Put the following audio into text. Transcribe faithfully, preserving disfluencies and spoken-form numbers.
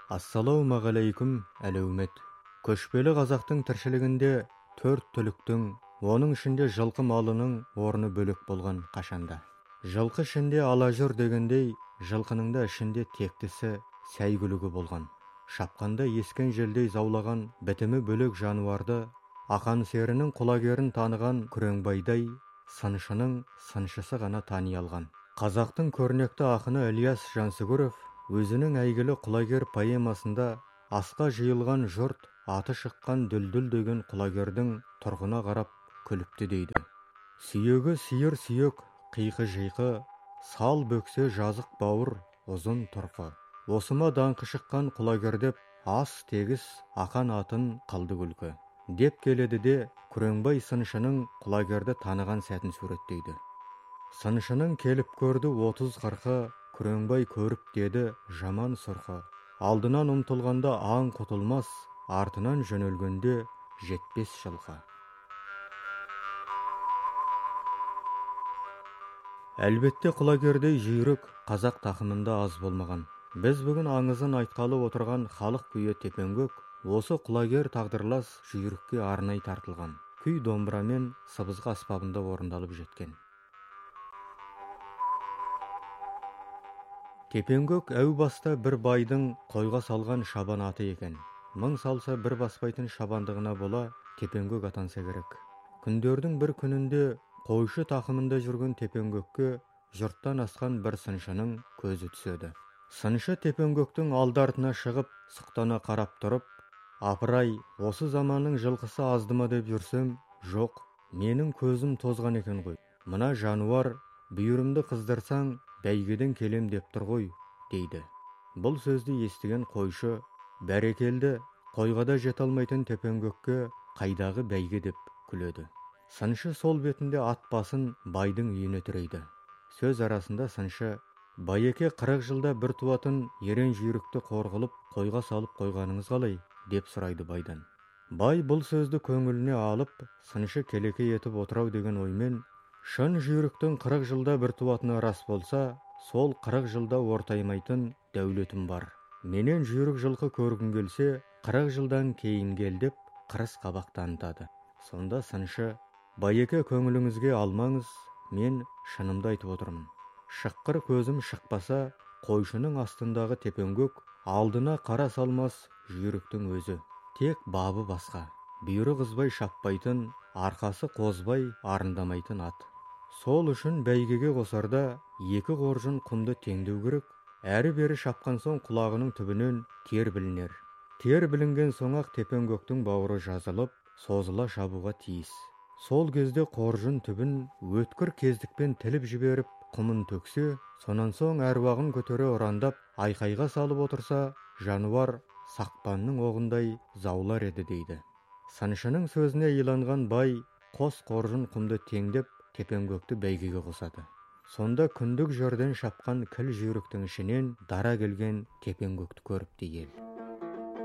Ассалаумағалейкум, әлеумет. Көшпелі қазақтың тіршілігінде төрт түліктің, оның ішінде жылқы малының орны бөлек болған қашанда. Жылқы ішінде ала жүр дегендей, жылқының да ішінде тектісі, сәйгүлігі болған. Шапқанда ескен желдей заулаған бітімі бөлек жануарды, ақан серінің құлагерін таныған Күреңбайдай, сыншының сыншысы ғана тани алған. Қазақтың көрнекті ақыны Ілияс Жансүгіров өзінің әйгілі құлагер поэмасында асқа жиылған жұрт аты шыққан дүлдүл деген құлагердің тұрғына қарап күліпті дейді. Сүйегі сиыр сүйек, қиқы жиқы, сал бөксе жазық бауыр, ұзын тұрқы. Осыма даңқы шыққан құлагер деп ас тегіс ақан атын қылды күлкі. Деп келеді де Күреңбай сыншының құлагерді таныған сәтін суреттейді. Сыншының келіп көрді отыз қырқы, Күреңбай көріп деді жаман сұрқы. Алдынан ұмтылғанда аң құтылмас, артынан жөнелгенде жетпес жылқы. Әлбетте құлагердей жүйрік қазақ тақымында аз болмаған. Біз бүгін аңызын айтқалы отырған халық күйі Тепеңгөк осы құлагер тағдырлас жүйрікке арнай тартылған. Күй домбырамен сыбызғы аспабында орындалып жеткен. Тепеңгөк әу баста бір байдың қойға салған шабан аты екен. Мың салса бір баспайтын шабандығына бола Тепеңгөк атанса керек. Күндердің бір күнінде қойшы тақымында жүрген Тепеңгөкке жұрттан асқан бір сыншының көзі түседі. Сыншы Тепеңгөктің алды-артына шығып, сұқтана қарап тұрып, апырай, осы заманның жылқысы аздыма деп жүрсем, жоқ, менің көзім тозған екен ғой. Мына жануар, бүйірімді қыздырсаң, бәйгеден келем деп тұр ғой, дейді. Бұл сөзді естіген қойшы, бәрекелді, қойға да жете алмайтын Тепеңгөкке қайдағы бәйге деп күледі. Сыншы сол бетінде ат басын байдың үйіне тірейді. Сөз арасында сыншы, байеке қырық жылда бір туатын ерен жүйрікті қор қылып қойға салып қойғаныңыз қалай, деп сұрайды байдан. Бай бұл сөзді көңіліне алып, сыншы келеке етіп отырау деген оймен, шын жүйріктің қырық жылда бір туатыны рас болса, сол қырық жылда ортаймайтын дәулетім бар. Менен жүйрік жылқы көргің келсе, қырық жылдан кейін кел деп қырыс қабақ танытады. Сонда сыншы, байеке көңіліңізге алмаңыз, мен шынымды айтып отырмын. Шыққыр көзім шықпаса, қойшының астындағы Тепеңгөк алдына қара салмас жүйріктің өзі. Тек бабы басқа, бүйірі қызбай шаппайтын, арқасы қозбай арындамайтын ат. Сол үшін бәйгеге қосарда екі қоржын құмды теңдеу керек, әрі-бері шапқан соң құлағының түбінен тер білінер. Тер білінген соң-ақ Тепеңгөктің бауыры жазылып, созыла шабуға тиіс. Сол кезде қоржын түбін өткір кездікпен тіліп жіберіп, құмын төксе, сонан соң әруағын көтере ұрандап, айқайға салып отырса, жануар сақпанның оғындай заулар еді дейді. Сыншының сөзіне иланған бай қос қоржын құмды теңдеп Тепеңгөкті бәйгеге қосады. Сонда күндік жерден шапқан кіл жүйріктің ішінен дара келген Тепеңгөкті көріпті ел.